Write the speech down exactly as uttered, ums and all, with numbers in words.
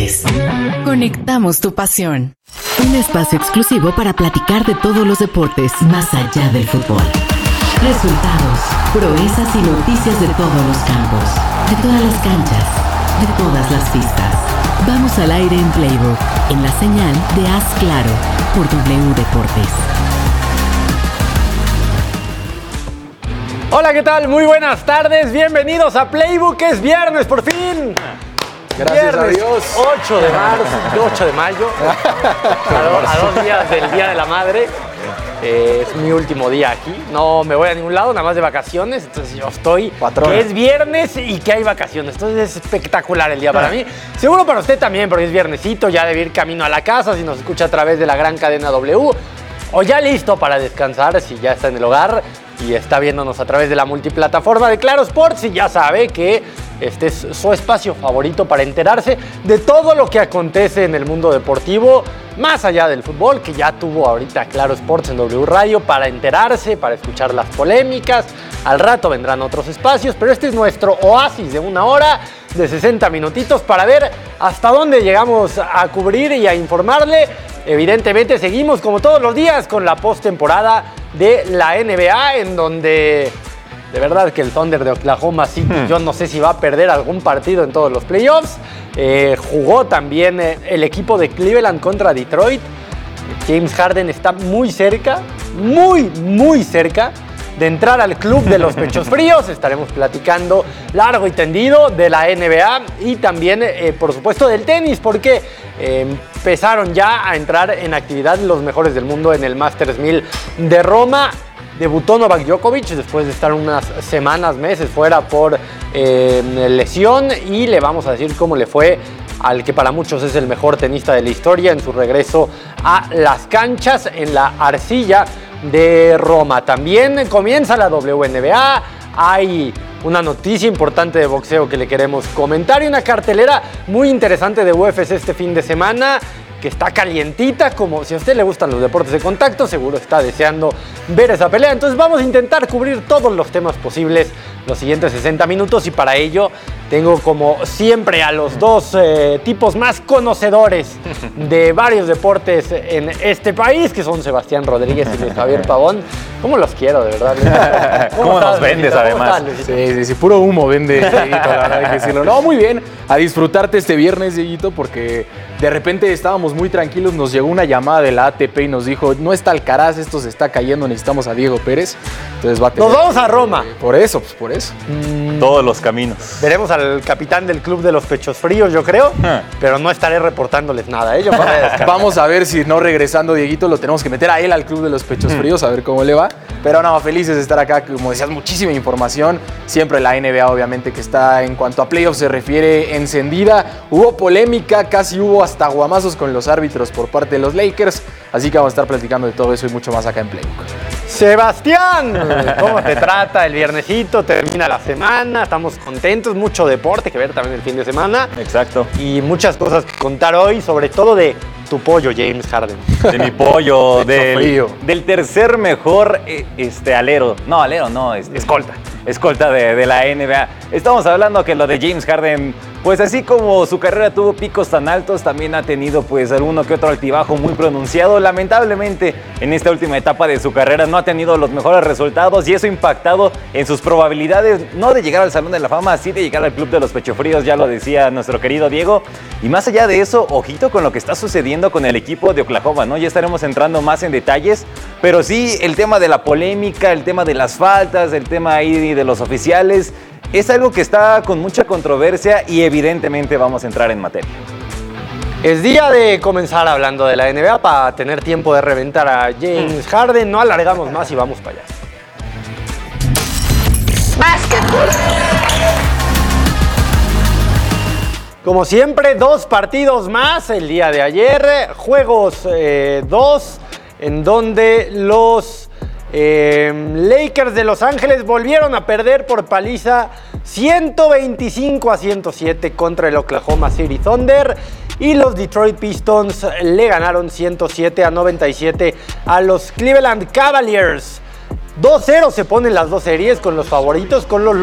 Deportes. Conectamos tu pasión. Un espacio exclusivo para platicar de todos los deportes más allá del fútbol. Resultados, proezas y noticias de todos los campos, de todas las canchas, de todas las pistas. Vamos al aire en Playbook, en la señal de Haz Claro, por W Deportes. Hola, ¿qué tal? Muy buenas tardes, bienvenidos a Playbook, es viernes, por fin. Gracias viernes, a Dios. ocho de marzo, ocho de mayo, a, do, a dos días del Día de la Madre. Eh, es mi último día aquí, no me voy a ningún lado, nada más de vacaciones, entonces yo estoy, Patrona. que es viernes y que hay vacaciones, entonces es espectacular el día para mí, seguro para usted también, porque es viernesito, ya debe ir camino a la casa, si nos escucha a través de la gran cadena W, o ya listo para descansar, si ya está en el hogar y está viéndonos a través de la multiplataforma de Claro Sports, y ya sabe que este es su espacio favorito para enterarse de todo lo que acontece en el mundo deportivo, más allá del fútbol, que ya tuvo ahorita Claro Sports en W Radio para enterarse, para escuchar las polémicas. Al rato vendrán otros espacios, pero este es nuestro oasis de una hora, de sesenta minutitos, para ver hasta dónde llegamos a cubrir y a informarle. Evidentemente seguimos como todos los días con la postemporada de la N B A, en donde de verdad que el Thunder de Oklahoma City, hmm. yo no sé si va a perder algún partido en todos los playoffs. Eh, jugó también eh, el equipo de Cleveland contra Detroit. James Harden está muy cerca, muy, muy cerca de entrar al club de los pechos fríos. Estaremos platicando largo y tendido de la N B A y también, eh, por supuesto, del tenis, porque eh, empezaron ya a entrar en actividad los mejores del mundo en el Masters mil de Roma. Debutó Novak Djokovic después de estar unas semanas, meses fuera por eh, lesión, y le vamos a decir cómo le fue al que para muchos es el mejor tenista de la historia en su regreso a las canchas en la arcilla de Roma. También comienza la W N B A, hay una noticia importante de boxeo que le queremos comentar y una cartelera muy interesante de U F C este fin de semana, que está calientita, como si a usted le gustan los deportes de contacto, seguro está deseando ver esa pelea. Entonces vamos a intentar cubrir todos los temas posibles los siguientes sesenta minutos, y para ello tengo como siempre a los dos eh, tipos más conocedores de varios deportes en este país, que son Sebastián Rodríguez y Luis Javier Pavón. ¿Cómo los quiero, de verdad? ¿Cómo, ¿Cómo nos vendes, además? Estás, sí, sí, sí, puro humo vende, Dieguito, la verdad hay que decirlo. No, muy bien, a disfrutarte este viernes, Dieguito, porque de repente estábamos muy tranquilos, nos llegó una llamada de la A T P y nos dijo, no está Alcaraz, esto se está cayendo, necesitamos a Diego Pérez. Entonces va a tener, nos vamos a Roma. Eh, por eso, pues por eso. Mm. Todos los caminos. Veremos al capitán del club de los pechos fríos, yo creo, huh. pero no estaré reportándoles nada. ¿eh? Yo Vamos a ver si no regresando, Dieguito, lo tenemos que meter a él al club de los pechos fríos, a ver cómo le va. Pero no, felices de estar acá, como decías, muchísima información. Siempre la N B A, obviamente, que está en cuanto a playoffs se refiere encendida. Hubo polémica, casi hubo hasta guamazos con los árbitros por parte de los Lakers. Así que vamos a estar platicando de todo eso y mucho más acá en Playbook. Sebastián, ¿cómo te trata el viernesito? Termina la semana, estamos contentos, mucho deporte que ver también el fin de semana. Exacto. Y muchas cosas que contar hoy, sobre todo de tu pollo, James Harden. De mi pollo, del, del tercer mejor este, alero. No, alero no, es, escolta. Escolta de, de la N B A. Estamos hablando que lo de James Harden, pues así como su carrera tuvo picos tan altos, también ha tenido pues alguno que otro altibajo muy pronunciado. Lamentablemente, en esta última etapa de su carrera no ha tenido los mejores resultados, y eso ha impactado en sus probabilidades, no de llegar al Salón de la Fama, sí de llegar al Club de los Pechofríos, ya lo decía nuestro querido Diego. Y más allá de eso, ojito con lo que está sucediendo con el equipo de Oklahoma, ¿no? Ya estaremos entrando más en detalles, pero sí el tema de la polémica, el tema de las faltas, el tema ahí de los oficiales, es algo que está con mucha controversia y evidentemente vamos a entrar en materia. Es día de comenzar hablando de la N B A para tener tiempo de reventar a James Harden. No alargamos más y vamos para allá. Básquetbol. Como siempre, dos partidos más el día de ayer. Juegos eh, dos, en donde los Eh, Lakers de Los Ángeles volvieron a perder por paliza ciento veinticinco a ciento siete contra el Oklahoma City Thunder, y los Detroit Pistons le ganaron ciento siete a noventa y siete a los Cleveland Cavaliers. dos cero se ponen las dos series con los favoritos, con los